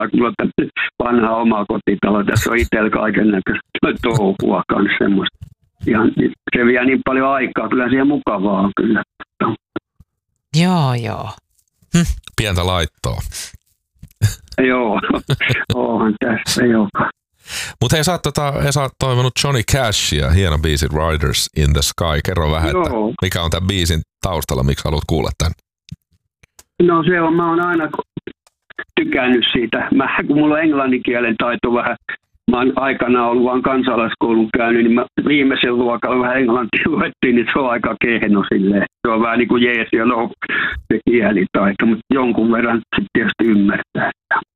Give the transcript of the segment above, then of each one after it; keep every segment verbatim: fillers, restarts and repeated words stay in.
vaikka mulla on tämmöinen vanha oma kotitalo. Tässä on itsellä kaiken näköistä touhua kanssa semmoista. Ihan, se vie niin paljon aikaa. Kyllä siihen mukavaa on kyllä. Joo, joo. Hm. Pientä laittoa. Joo, onhan tässä joka. Mutta hei, sä oot, tota, sä oot toivonut Johnny Cashia, hieno biisi Riders in the Sky. Kerro vähän, että mikä on tämän biisin taustalla, miksi haluat kuulla tämän? No se on, mä oon aina tykännyt siitä. Mä, kun mulla on englanninkielen taito vähän, mä oon aikana ollut vaan kansalaiskoulun käynyt, niin mä viimeisen luokalla vähän englantia luettiin, niin se on aika kehno silleen. Se on vähän niin kuin jees ja no se kielitaito, mutta jonkun verran sitten tietysti ymmärtää.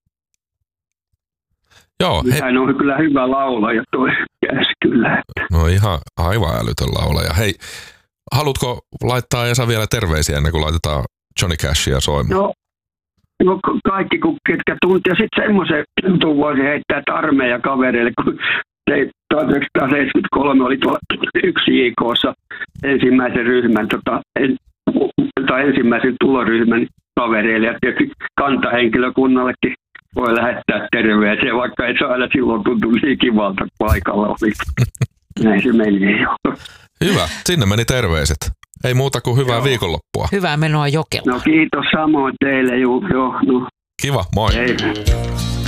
Joo, he... Hän on kyllä hyvä laulaja toi Cash kyllä. No ihan aivan älytön laulaja. Hei, haluatko laittaa Esa vielä terveisiä ennen kuin laitetaan Johnny Cashia soimaan? No, no kaikki kun ketkä tuntii. Ja sitten semmoisen jutun voisi heittää, että armeijan kavereille, kun tuhatyhdeksänsataaseitsemänkymmentäkolme oli tuolla yksi J K:ssa ensimmäisen ryhmän, tota, en, tai ensimmäisen tuloryhmän kavereille ja tietysti kantahenkilökunnallekin voi lähettää terveisiä, vaikka ei se aina silloin tuntu niin kivalta paikalla oli. Näin se meni jo. Hyvä, sinne meni terveiset. Ei muuta kuin hyvää Joo. viikonloppua. Hyvää menoa Jokelaan. No kiitos samoin teille. Joo, joo, no. Kiva, moi. Hei.